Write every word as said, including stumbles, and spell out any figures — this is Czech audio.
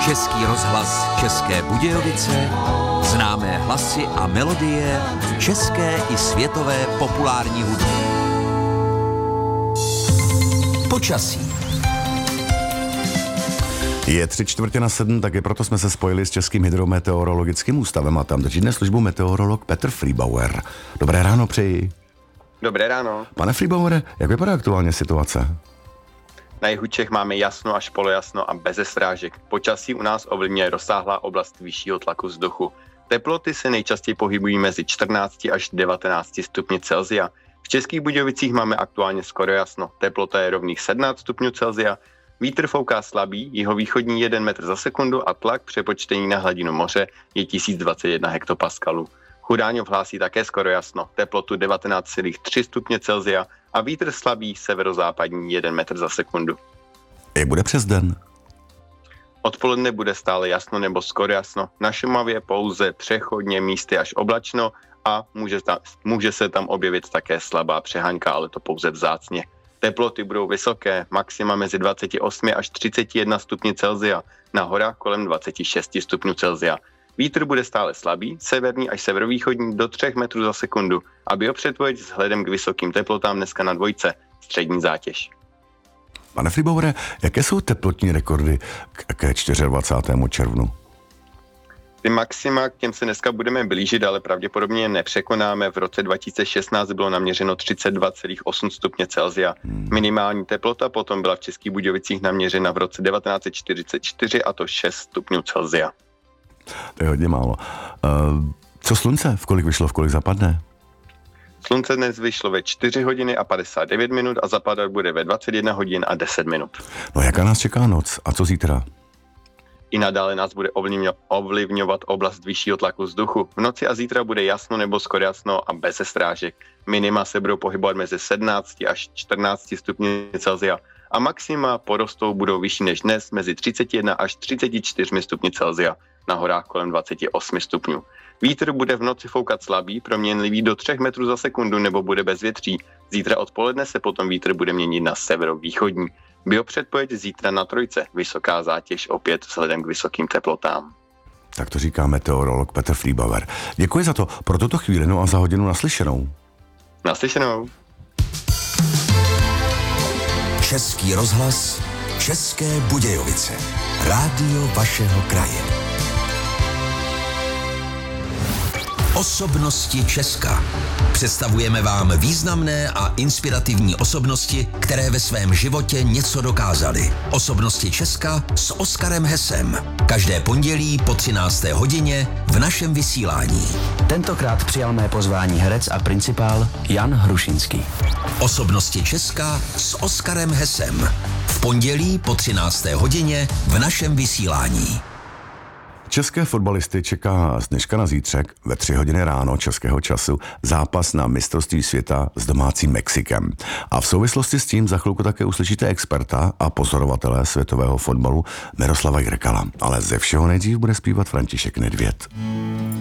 Český rozhlas České Budějovice, známé hlasy a melodie české i světové populární hudby. Počasí. Je tři čtvrtě na sedm, tak je proto jsme se spojili s Českým hydrometeorologickým ústavem a tam drží dnes službu meteorolog Petr Friebauer. Dobré ráno přeji. Dobré ráno. Pane Friebauere, jak vypadá aktuálně situace? Na jihu Čech máme jasno až polojasno a beze srážek. Počasí u nás ovlivňuje rozsáhlá oblast vyššího tlaku vzduchu. Teploty se nejčastěji pohybují mezi čtrnáct až devatenáct stupni Celsia. V Českých Budějovicích máme aktuálně skoro jasno. Teplota je rovných sedmnáct stupňů Celsia. Vítr fouká slabý, jihovýchodní jeden metr za sekundu a tlak přepočtení na hladinu moře je tisíc dvacet jedna hektopaskalů. Chudáňov hlásí také skoro jasno, teplotu devatenáct celá tři stupně Celsia a vítr slabý severozápadní jeden metr za sekundu. Jak bude přes den? Odpoledne bude stále jasno nebo skoro jasno, na Šumavě pouze přechodně místy až oblačno a může, ta, může se tam objevit také slabá přehánka, ale to pouze vzácně. Teploty budou vysoké, maxima mezi dvacet osm až třicet jedna stupni Celsia, na horách kolem dvacet šest stupňů Celsia. Vítr bude stále slabý, severní až severovýchodní do tři metrů za sekundu a biopředpověď vzhledem k vysokým teplotám dneska na dvojce, střední zátěž. Pane Friebauere, jaké jsou teplotní rekordy k, k dvacátého čtvrtého červnu? Ty maxima, k těm se dneska budeme blížit, ale pravděpodobně nepřekonáme. V roce dva tisíce šestnáct bylo naměřeno třicet dva celá osm stupně Celsia. Hmm. Minimální teplota potom byla v Českých Budějovicích naměřena v roce devatenáct set čtyřicet čtyři a to šest stupňů Celsia. To je hodně málo. Uh, co slunce? V kolik vyšlo, v kolik zapadne? Slunce dnes vyšlo ve čtyři hodiny a padesát devět minut a zapadat bude ve dvacet jedna hodin a deset minut. No jaká nás čeká noc? A co zítra? I nadále nás bude ovlivňovat oblast vyššího tlaku vzduchu. V noci a zítra bude jasno nebo skoro jasno a bez strážek. Minima se budou pohybovat mezi sedmnáct až čtrnáct stupni Celsia a maxima porostou budou vyšší než dnes mezi třicet jedna až třicet čtyři stupni Celsia, na horách kolem dvacet osm stupňů. Vítr bude v noci foukat slabý, proměnlivý do tři metrů za sekundu nebo bude bez větří. Zítra odpoledne se potom vítr bude měnit na severovýchodní. Biopředpověď zítra na trojce, vysoká zátěž opět vzhledem k vysokým teplotám. Tak to říká meteorolog Petr Friebauer. Děkuji za to pro tuto chvíli, no a za hodinu naslyšenou. Naslyšenou. Český rozhlas, České Budějovice. Rádio vašeho kraje. Osobnosti Česka. Představujeme vám významné a inspirativní osobnosti, které ve svém životě něco dokázaly. Osobnosti Česka s Oskarem Hesem. Každé pondělí po třinácté hodině v našem vysílání. Tentokrát přijal mé pozvání herec a principál Jan Hrušinský. Osobnosti Česka s Oskarem Hesem. V pondělí po třinácté hodině v našem vysílání. České fotbalisty čeká z dneška na zítřek ve tři hodiny ráno českého času zápas na mistrovství světa s domácím Mexikem. A v souvislosti s tím za chvilku také uslyšíte experta a pozorovatele světového fotbalu Miroslava Jirkala. Ale ze všeho nejdřív bude zpívat František Nedvěd.